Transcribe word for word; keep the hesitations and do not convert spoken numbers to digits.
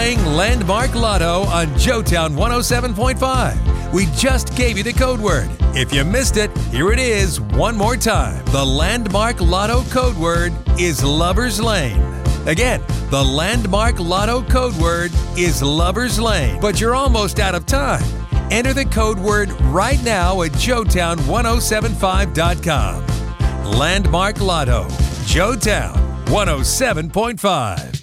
playing Landmark Lotto on Joetown one oh seven point five. We just gave you the code word. If you missed it, here it is one more time. The Landmark Lotto code word is Lover's Lane. Again, the Landmark Lotto code word is Lover's Lane. But you're almost out of time. Enter the code word right now at Joetown one oh seven five dot com. Landmark Lotto, Joetown one oh seven point five.